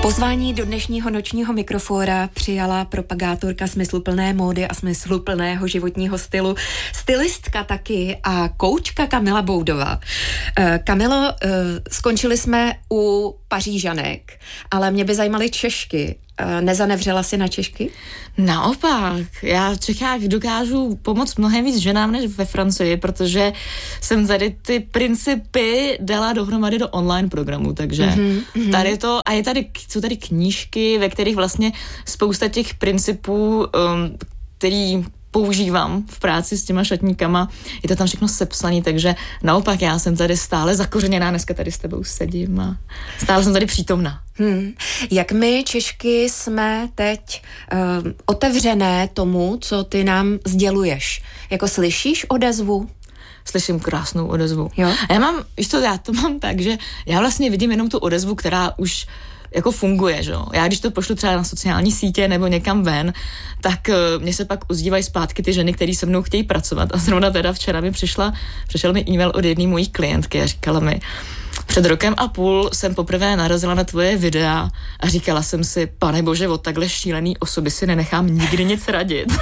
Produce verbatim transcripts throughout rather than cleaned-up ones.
Pozvání do dnešního nočního mikrofóra přijala propagátorka smysluplné módy a smysluplného životního stylu, stylistka taky a koučka Kamila Boudová. Kamilo, skončili jsme u Pařížanek, ale mě by zajímaly Češky. Nezanevřela jsi na Češky? Naopak, já v Čechách dokážu pomoct mnohem víc ženám než ve Francii, protože jsem tady ty principy dala dohromady do online programu, takže mm-hmm. tady to, a je tady, jsou tady knížky, ve kterých vlastně spousta těch principů, um, který používám v práci s těma šatníkama, je to tam všechno sepsaný, takže naopak já jsem tady stále zakořeněná, dneska tady s tebou sedím a stále jsem tady přítomná. Hmm. Jak my Češky jsme teď uh, otevřené tomu, co ty nám sděluješ? Jako slyšíš odezvu? Slyším krásnou odezvu. Jo? A já mám, víš co, já to mám tak, že já vlastně vidím jenom tu odezvu, která už jako funguje, že jo. Já když to pošlu třeba na sociální sítě nebo někam ven, tak uh, mě se pak uzdívají zpátky ty ženy, které se mnou chtějí pracovat. A zrovna teda včera mi přišla, přišel mi e-mail od jedné mojí klientky a říkala mi, před rokem a půl jsem poprvé narazila na tvoje videa a říkala jsem si, pane bože, od takhle šílený osoby si nenechám nikdy nic radit.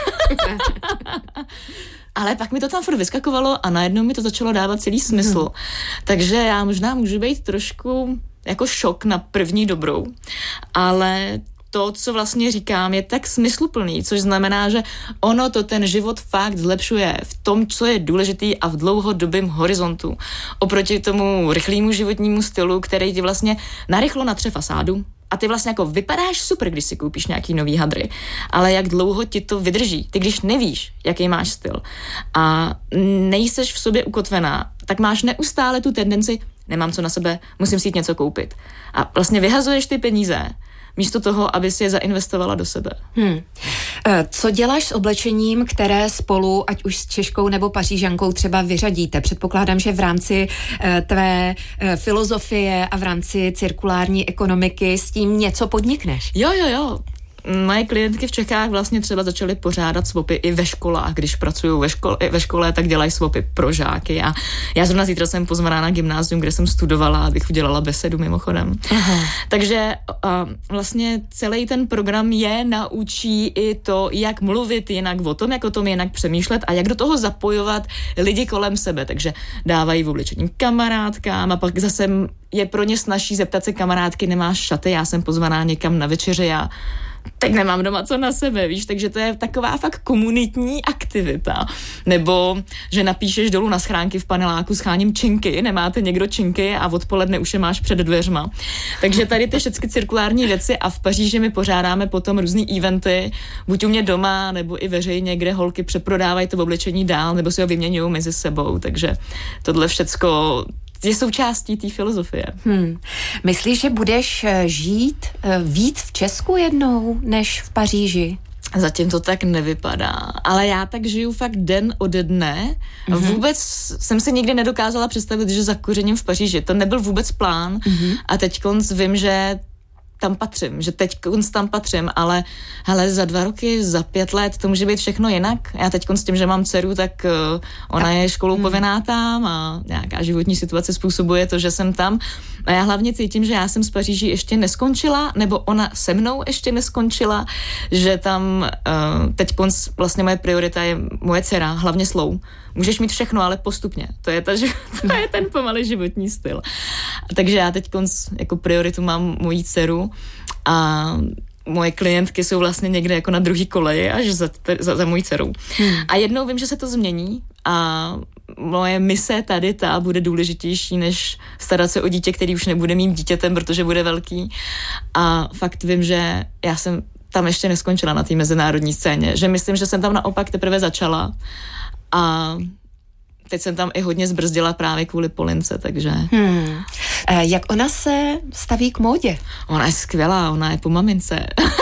Ale pak mi to tam furt vyskakovalo a najednou mi to začalo dávat celý smysl. Hmm. Takže já možná můžu být trošku jako šok na první dobrou, ale to, co vlastně říkám, je tak smysluplný, což znamená, že ono to ten život fakt zlepšuje v tom, co je důležitý a v dlouhodobém horizontu. Oproti tomu rychlému životnímu stylu, který ti vlastně narychlo natře fasádu a ty vlastně jako vypadáš super, když si koupíš nějaký nový hadry, ale jak dlouho ti to vydrží? Ty když nevíš, jaký máš styl a nejseš v sobě ukotvená, tak máš neustále tu tendenci, nemám co na sebe, musím si jít něco koupit. A vlastně vyhazuješ ty peníze, místo toho, aby si je zainvestovala do sebe. Hmm. Co děláš s oblečením, které spolu, ať už s Češkou nebo Pařížankou třeba vyřadíte? Předpokládám, že v rámci tvé filozofie a v rámci cirkulární ekonomiky s tím něco podnikneš. Jo, jo, jo. Moje klientky v Čechách vlastně třeba začaly pořádat swapy i ve školách. Když pracují ve škole, ve škole, tak dělají swapy pro žáky. A já zrovna zítra jsem pozvaná na gymnázium, kde jsem studovala, abych udělala besedu mimochodem. Aha. Takže uh, vlastně celý ten program je naučí i to, jak mluvit jinak o tom, jak o tom jinak přemýšlet a jak do toho zapojovat lidi kolem sebe. Takže dávají v oblečení kamarádkám a pak zase je pro ně snazší zeptat se kamarádky, nemáš šaty, já jsem pozvaná někam na večeři, já teď nemám doma co na sebe, víš, takže to je taková fakt komunitní aktivita. Nebo, že napíšeš dolů na schránky v paneláku, scháním činky, nemáte někdo činky a odpoledne už je máš před dveřma. Takže tady ty všechny cirkulární věci a v Paříži my pořádáme potom různý eventy, buď u mě doma, nebo i veřejně, kde holky přeprodávají to oblečení dál, nebo si ho vyměňují mezi sebou, takže tohle všecko je součástí té filozofie. Hmm. Myslíš, že budeš žít víc v Česku jednou, než v Paříži? Zatím to tak nevypadá, ale já tak žiju fakt den ode dne. Mm-hmm. Vůbec jsem si nikdy nedokázala představit, že zakořením v Paříži. To nebyl vůbec plán mm-hmm. a teď konc vím, že tam patřím, že teď konc tam patřím, ale hele, za dva roky, za pět let to může být všechno jinak. Já teď konc s tím, že mám dceru, tak uh, ona je školou hmm. povinná tam a nějaká životní situace způsobuje to, že jsem tam. A já hlavně cítím, že já jsem z Paříží ještě neskončila, nebo ona se mnou ještě neskončila, že tam uh, teď konc vlastně moje priorita je moje dcera, hlavně slou. Můžeš mít všechno, ale postupně. To je, ta, to je ten pomalý životní styl. Takže já teď konc jako prioritu mám mojí dceru a moje klientky jsou vlastně někde jako na druhý koleji až za, za, za mojí dcerou. Hmm. A jednou vím, že se to změní a moje mise tady ta bude důležitější, než starat se o dítě, který už nebude mým dítětem, protože bude velký. A fakt vím, že já jsem tam ještě neskončila na té mezinárodní scéně, že myslím, že jsem tam naopak teprve začala a teď jsem tam i hodně zbrzdila právě kvůli Polince, takže... Hmm. E, jak ona se staví k módě? Ona je skvělá, ona je po mamince.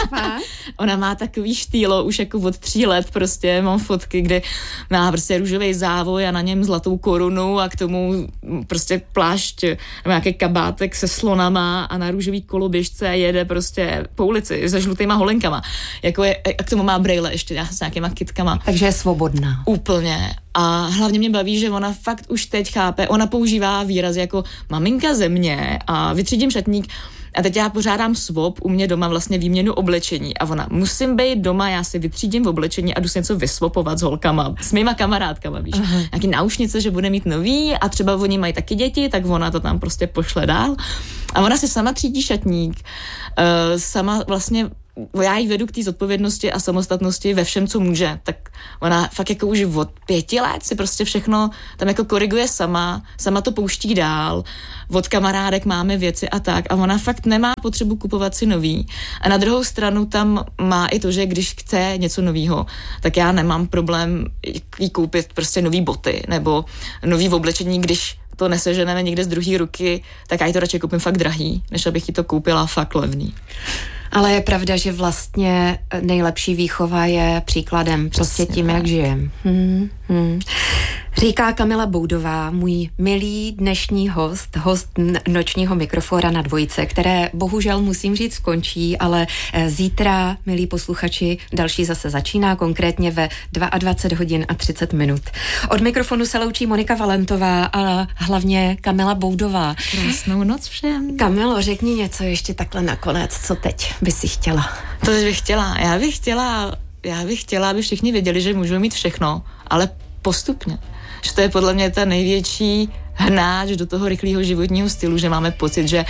Ona má takový štýlo už jako od tří let, prostě mám fotky, kde má prostě růžový závoj a na něm zlatou korunu a k tomu prostě plášť, nějaký kabátek se slonama a na růžový koloběžce jede prostě po ulici se žlutýma holenkama. Jako je, a k tomu má brejle ještě s nějakýma kytkama. Takže je svobodná. Úplně. A hlavně mě baví, že ona fakt už teď chápe, ona používá výrazy jako maminka země a vytřídím šatník. A teď já pořádám swap u mě doma vlastně výměnu oblečení a ona, musím být doma, já si vytřídím v oblečení a jdu si něco vyswapovat s holkama, s mýma kamarádkama, víš. Aha. Nějaký náušnice, že bude mít nový a třeba oni mají taky děti, tak ona to tam prostě pošle dál. A ona si sama třídí šatník, uh, sama vlastně já jí vedu k té zodpovědnosti a samostatnosti ve všem, co může, tak ona fakt jako už od pěti let si prostě všechno tam jako koriguje sama, sama to pouští dál, od kamarádek máme věci a tak a ona fakt nemá potřebu kupovat si nový a na druhou stranu tam má i to, že když chce něco novýho, tak já nemám problém jí koupit prostě nový boty nebo nový oblečení, když to neseženeme někde z druhé ruky, tak já jí to radši koupím fakt drahý, než abych jí to koupila fakt levný. Ale je pravda, že vlastně nejlepší výchova je příkladem, prostě tím, jak žijem. Hmm, hmm. Říká Kamila Boudová, můj milý dnešní host, host nočního mikrofóra na Dvojce, které bohužel musím říct skončí, ale zítra, milí posluchači, další zase začíná, konkrétně ve dvacet dva hodin a třicet minut. Od mikrofonu se loučí Monika Valentová a hlavně Kamila Boudová. Krásnou noc všem. Kamilo, řekni něco ještě takhle nakonec, co teď by si chtěla? To bych chtěla. Já bych chtěla, já bych chtěla, aby všichni věděli, že můžou mít všechno, ale postupně. Že to je podle mě ta největší hnáč do toho rychlého životního stylu, že máme pocit, že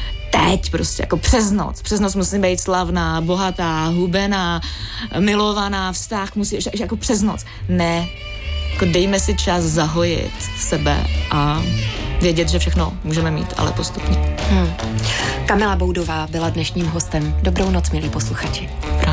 teď prostě jako přes noc, přes noc musím být slavná, bohatá, hubená, milovaná, vztah musí, že, že jako přes noc. Ne, jako dejme si čas zahojit sebe a vědět, že všechno můžeme mít, ale postupně. Hmm. Kamila Boudová byla dnešním hostem. Dobrou noc, milí posluchači.